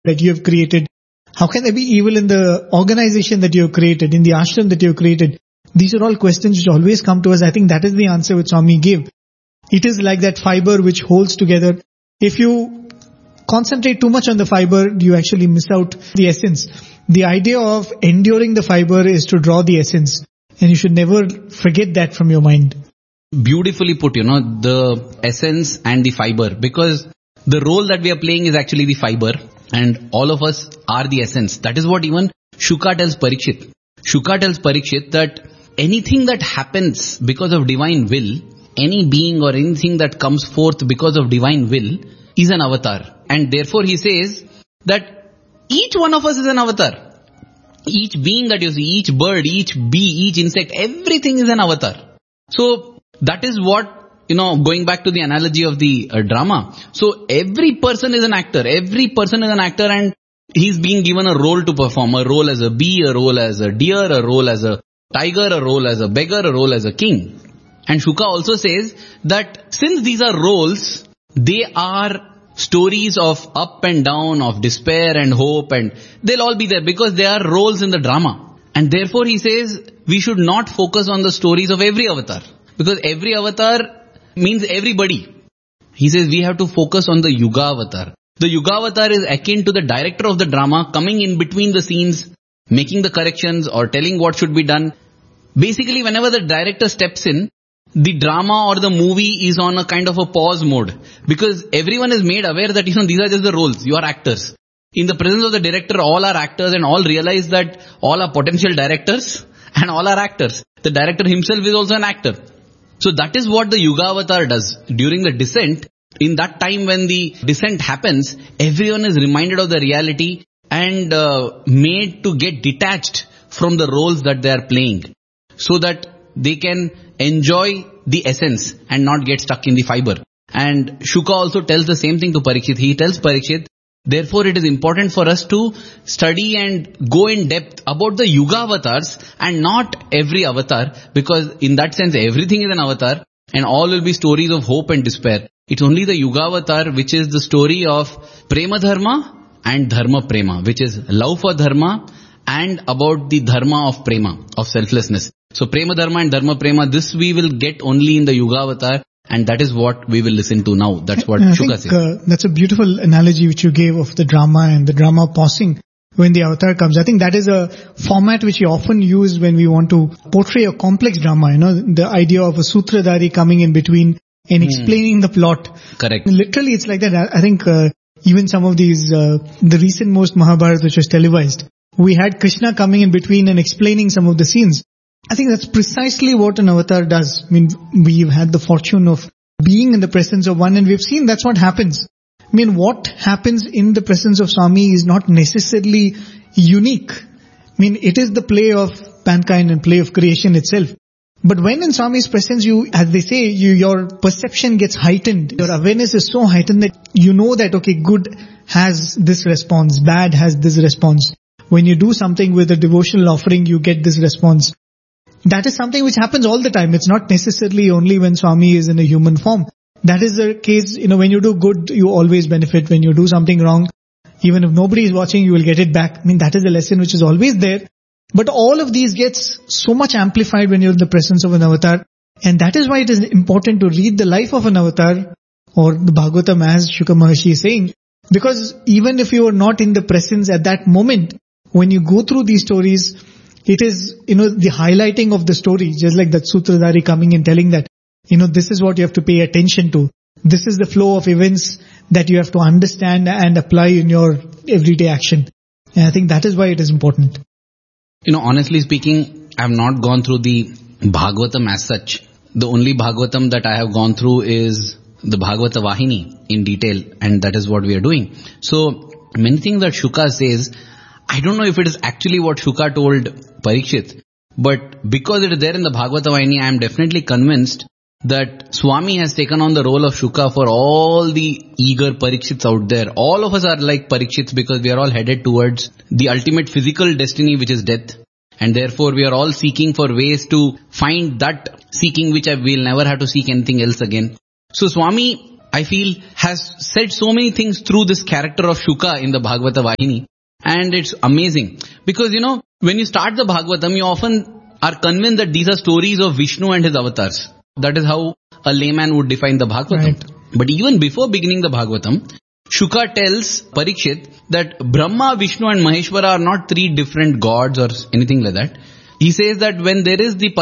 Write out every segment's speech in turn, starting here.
that you have created? How can there be evil in the organization that you have created, in the ashram that you have created? These are all questions which always come to us. I think that is the answer which Swami gave. It is like that fiber which holds together. If you concentrate too much on the fiber, you actually miss out the essence. The idea of enduring the fiber is to draw the essence. And you should never forget that from your mind. Beautifully put, the essence and the fiber. Because the role that we are playing is actually the fiber. And all of us are the essence. That is what even Shuka tells Parikshit. Shuka tells Parikshit that anything that happens because of divine will, any being or anything that comes forth because of divine will is an avatar. And therefore he says that each one of us is an avatar. Each being that you see, each bird, each bee, each insect, everything is an avatar. So that is what, going back to the analogy of the drama. So every person is an actor. Every person is an actor and he's being given a role to perform. A role as a bee, a role as a deer, a role as a tiger, a role as a beggar, a role as a king. And Shuka also says that since these are roles, they are stories of up and down, of despair and hope, and they'll all be there because they are roles in the drama. And therefore he says we should not focus on the stories of every avatar, because every avatar means everybody. He says we have to focus on the Yuga avatar. The Yuga avatar is akin to the director of the drama coming in between the scenes, making the corrections or telling what should be done. Basically, whenever the director steps in, the drama or the movie is on a kind of a pause mode, because everyone is made aware that these are just the roles. You are actors. In the presence of the director, all are actors and all realize that all are potential directors and all are actors. The director himself is also an actor. So that is what the Yuga avatar does. During the descent, in that time when the descent happens, everyone is reminded of the reality and made to get detached from the roles that they are playing, so that they can enjoy the essence and not get stuck in the fiber. And Shuka also tells the same thing to Parikshit. He tells Parikshit, therefore it is important for us to study and go in depth about the Yuga avatars and not every avatar, because in that sense everything is an avatar and all will be stories of hope and despair. It's only the Yuga avatar which is the story of Prema Dharma and Dharma Prema, which is love for Dharma and about the Dharma of Prema, of selflessness. So Prema Dharma and Dharma Prema, this we will get only in the Yuga avatar, and that is what we will listen to now. That's what Shuka says. That's a beautiful analogy which you gave of the drama and the drama pausing when the avatar comes. I think that is a format which we often use when we want to portray a complex drama. The idea of a sutradhari coming in between and explaining the plot. Correct. Literally, it's like that. I think even some of these, the recent most Mahabharata which was televised, we had Krishna coming in between and explaining some of the scenes. I think that's precisely what an avatar does. I mean, we've had the fortune of being in the presence of one and we've seen that's what happens. I mean, what happens in the presence of Swami is not necessarily unique. I mean, it is the play of mankind and play of creation itself. But when in Swami's presence, as they say, your perception gets heightened. Your awareness is so heightened that you know that, okay, good has this response, bad has this response. When you do something with a devotional offering, you get this response. That is something which happens all the time. It's not necessarily only when Swami is in a human form. That is the case, when you do good, you always benefit. When you do something wrong, even if nobody is watching, you will get it back. I mean, that is a lesson which is always there. But all of these gets so much amplified when you're in the presence of an avatar. And that is why it is important to read the life of an avatar, or the Bhagavatam as Shuka Maharshi is saying. Because even if you are not in the presence at that moment, when you go through these stories, it is, the highlighting of the story, just like that Sutradhari coming and telling that, this is what you have to pay attention to. This is the flow of events that you have to understand and apply in your everyday action. And I think that is why it is important. Honestly speaking, I have not gone through the Bhagavatam as such. The only Bhagavatam that I have gone through is the Bhagavata Vahini in detail, and that is what we are doing. So, many things that Shuka says, I don't know if it is actually what Shuka told Parikshit, but because it is there in the Bhagavata Vahini, I am definitely convinced that Swami has taken on the role of Shuka for all the eager Parikshits out there. All of us are like Parikshits because we are all headed towards the ultimate physical destiny, which is death. And therefore we are all seeking for ways to find that seeking which we'll never have to seek anything else again. So Swami I feel, has said so many things through this character of Shuka in the Bhagavata Vahini. And it's amazing. Because, when you start the Bhagavatam, you often are convinced that these are stories of Vishnu and his avatars. That is how a layman would define the Bhagavatam. Right. But even before beginning the Bhagavatam, Shuka tells Parikshit that Brahma, Vishnu and Maheshwara are not three different gods or anything like that. He says that when there is the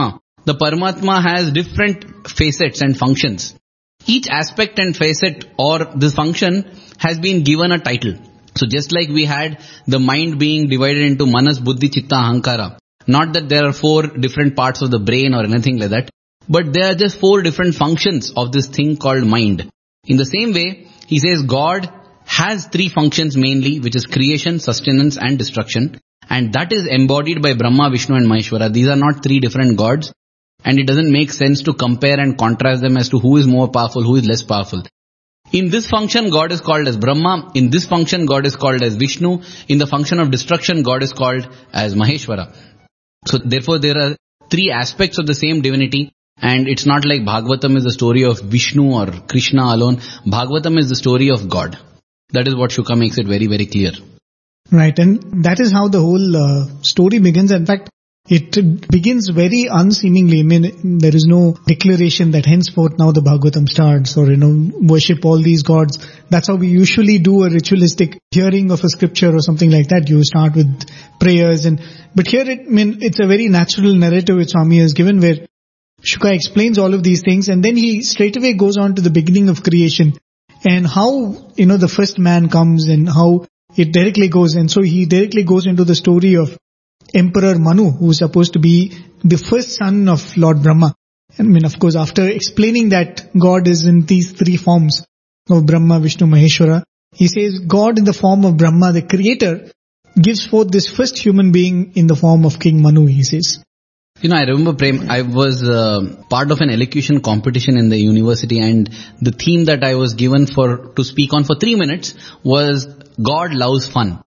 Paramatma has different facets and functions. Each aspect and facet or this function has been given a title. So just like we had the mind being divided into Manas, Buddhi, Chitta, Ahankara. Not that there are 4 different parts of the brain or anything like that. But there are just 4 different functions of this thing called mind. In the same way, he says God has 3 functions mainly, which is creation, sustenance and destruction. And that is embodied by Brahma, Vishnu and Maheshwara. These are not 3 different gods. And it doesn't make sense to compare and contrast them as to who is more powerful, who is less powerful. In this function, God is called as Brahma. In this function, God is called as Vishnu. In the function of destruction, God is called as Maheshwara. So therefore, there are 3 aspects of the same divinity. And it's not like Bhagavatam is the story of Vishnu or Krishna alone. Bhagavatam is the story of God. That is what Shuka makes it very, very clear. Right, and that is how the whole story begins. In fact, it begins very unseemingly. I mean, there is no declaration that henceforth now the Bhagavatam starts or, worship all these gods. That's how we usually do a ritualistic hearing of a scripture or something like that. You start with prayers but here it's a very natural narrative which Swami has given where Shuka explains all of these things and then he straight away goes on to the beginning of creation and how, the first man comes and how it directly goes. And so he directly goes into the story of Emperor Manu, who is supposed to be the first son of Lord Brahma. Of course, after explaining that God is in these 3 forms of Brahma, Vishnu, Maheshwara, he says God in the form of Brahma, the creator, gives forth this first human being in the form of King Manu, he says. I remember, Prem, I was part of an elocution competition in the university and the theme that I was given to speak on for 3 minutes was God loves fun.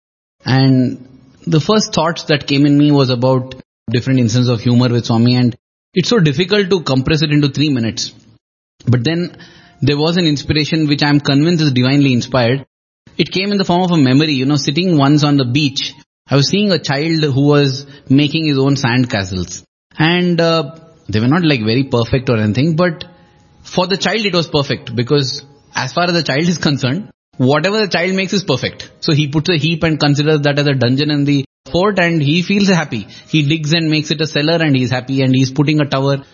And the first thoughts that came in me was about different instances of humor with Swami and it's so difficult to compress it into 3 minutes. But then there was an inspiration which I am convinced is divinely inspired. It came in the form of a memory, sitting once on the beach. I was seeing a child who was making his own sand castles. And they were not like very perfect or anything, but for the child it was perfect because as far as the child is concerned, whatever the child makes is perfect. So he puts a heap and considers that as a dungeon in the fort and he feels happy. He digs and makes it a cellar and he's happy and he's putting a tower.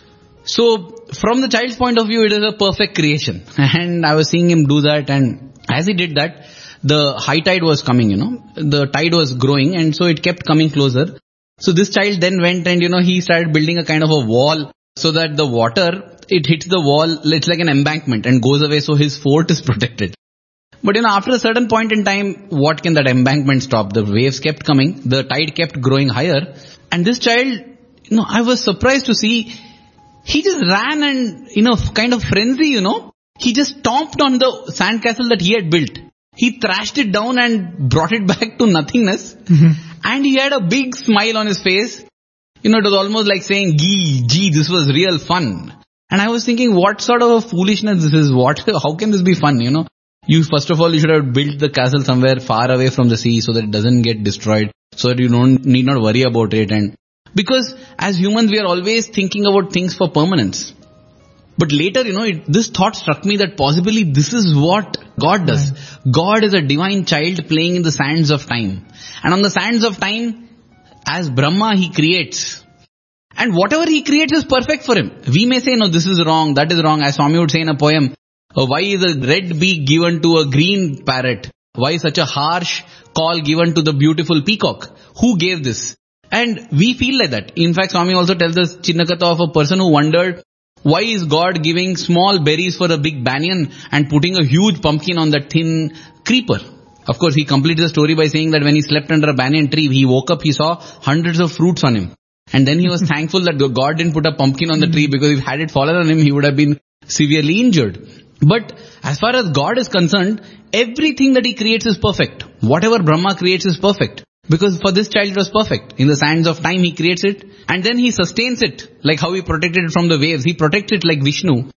So from the child's point of view, it is a perfect creation. And I was seeing him do that and as he did that, the high tide was coming, the tide was growing and so it kept coming closer. So this child then went and, he started building a kind of a wall so that the water, it hits the wall, it's like an embankment and goes away so his fort is protected. But after a certain point in time, what can that embankment stop? The waves kept coming, the tide kept growing higher. And this child, I was surprised to see, he just ran and, kind of frenzy, he just stomped on the sandcastle that he had built. He thrashed it down and brought it back to nothingness. Mm-hmm. And he had a big smile on his face. It was almost like saying, gee, this was real fun. And I was thinking, what sort of a foolishness this is? How can this be fun, First of all, you should have built the castle somewhere far away from the sea so that it doesn't get destroyed, so that you need not worry about it. And because as humans, we are always thinking about things for permanence. But later, this thought struck me that possibly this is what God does. Right. God is a divine child playing in the sands of time. And on the sands of time, as Brahma, he creates. And whatever he creates is perfect for him. We may say, no, this is wrong, that is wrong. As Swami would say in a poem, why is a red beak given to a green parrot? Why such a harsh call given to the beautiful peacock? Who gave this? And we feel like that. In fact, Swami also tells us Chinnakatha of a person who wondered, why is God giving small berries for a big banyan and putting a huge pumpkin on that thin creeper? Of course, he completed the story by saying that when he slept under a banyan tree, he woke up, he saw hundreds of fruits on him. And then he was thankful that God didn't put a pumpkin on the tree because if had it fallen on him, he would have been severely injured. But as far as God is concerned, everything that he creates is perfect. Whatever Brahma creates is perfect. Because for this child it was perfect. In the sands of time he creates it and then he sustains it like how he protected it from the waves. He protects it like Vishnu.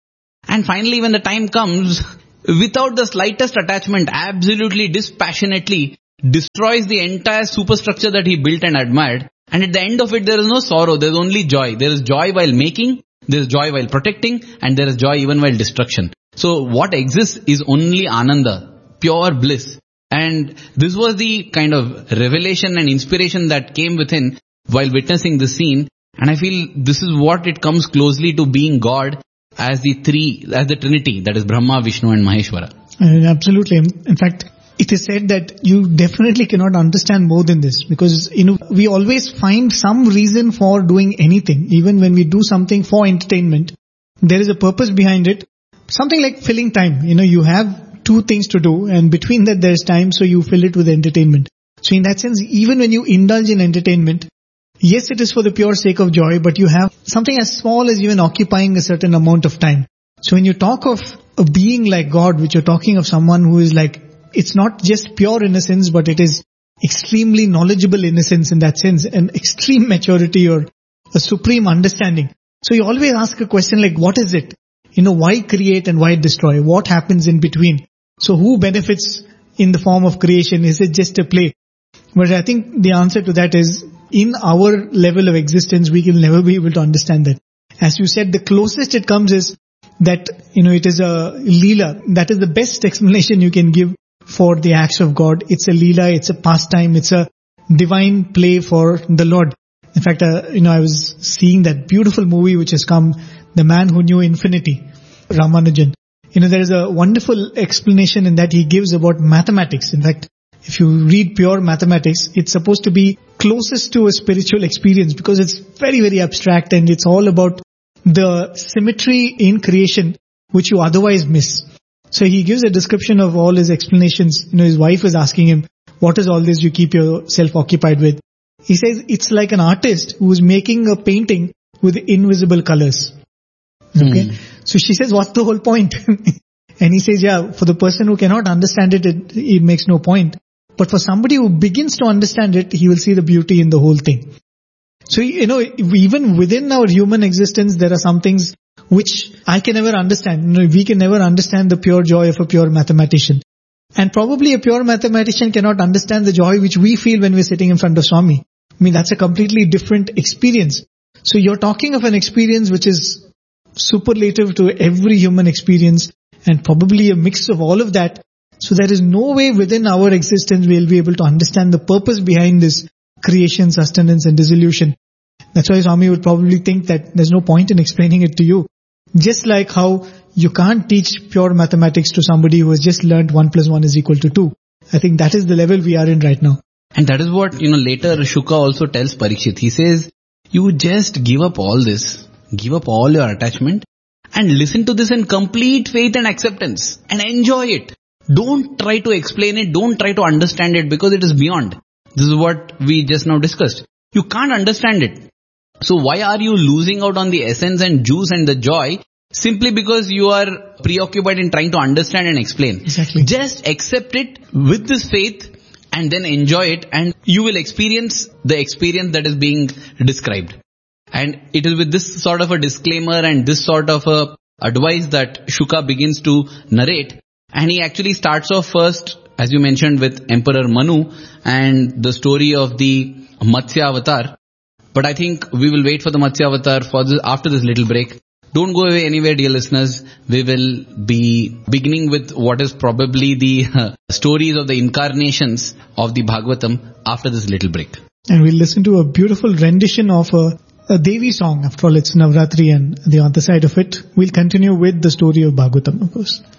And finally, when the time comes, without the slightest attachment, absolutely dispassionately destroys the entire superstructure that he built and admired. And at the end of it, there is no sorrow, there is only joy. There is joy while making, there is joy while protecting, and there is joy even while destruction. So what exists is only Ananda, pure bliss. And this was the kind of revelation and inspiration that came within while witnessing the scene. And I feel this is what it comes closely to being God as the Trinity, that is Brahma, Vishnu and Maheshwara. Absolutely. In fact, it is said that you definitely cannot understand more than this, because we always find some reason for doing anything. Even when we do something for entertainment, there is a purpose behind it. Something like filling time. You have two things to do, and between that there is time, so you fill it with entertainment. So in that sense, even when you indulge in entertainment, yes, it is for the pure sake of joy, but you have something as small as even occupying a certain amount of time. So when you talk of a being like God, which you're talking of someone who is like, it's not just pure innocence, but it is extremely knowledgeable innocence in that sense, an extreme maturity or a supreme understanding. So you always ask a question like, what is it? Why create and why destroy? What happens in between? So who benefits in the form of creation? Is it just a play? But I think the answer to that is, in our level of existence, we can never be able to understand that. As you said, the closest it comes is that, it is a Leela. That is the best explanation you can give for the acts of God. It's a Leela, it's a pastime, it's a divine play for the Lord. In fact, I was seeing that beautiful movie which has come, The Man Who Knew Infinity, Ramanujan. There is a wonderful explanation in that he gives about mathematics. In fact, if you read pure mathematics, it's supposed to be closest to a spiritual experience, because it's very, very abstract, and it's all about the symmetry in creation which you otherwise miss. So he gives a description of all his explanations. His wife is asking him, what is all this you keep yourself occupied with? He says it's like an artist who is making a painting with invisible colors. Okay. So she says, what's the whole point? And he says, for the person who cannot understand it, it makes no point. But for somebody who begins to understand it, he will see the beauty in the whole thing. So, even within our human existence, there are some things which I can never understand. We can never understand the pure joy of a pure mathematician. And probably a pure mathematician cannot understand the joy which we feel when we're sitting in front of Swami. That's a completely different experience. So you're talking of an experience which is superlative to every human experience, and probably a mix of all of that. So there is no way within our existence we'll be able to understand the purpose behind this creation, sustenance and dissolution. That's why Swami would probably think that there's no point in explaining it to you. Just like how you can't teach pure mathematics to somebody who has just learned 1 + 1 = 2. I think that is the level we are in right now. And that is what, later Shuka also tells Parikshit. He says, you just give up all this, give up all your attachment and listen to this in complete faith and acceptance and enjoy it. Don't try to explain it, don't try to understand it, because it is beyond. This is what we just now discussed. You can't understand it. So why are you losing out on the essence and juice and the joy simply because you are preoccupied in trying to understand and explain? Exactly. Just accept it with this faith and then enjoy it, and you will experience the experience that is being described. And it is with this sort of a disclaimer and this sort of a advice that Shuka begins to narrate. And he actually starts off first, as you mentioned, with Emperor Manu and the story of the Matsya Avatar. But I think we will wait for the Matsya Avatar after this little break. Don't go away anywhere, dear listeners. We will be beginning with what is probably the stories of the incarnations of the Bhagavatam after this little break. And we'll listen to a beautiful rendition of a Devi song. After all, it's Navratri, and the other side of it, we'll continue with the story of Bhagavatam, of course.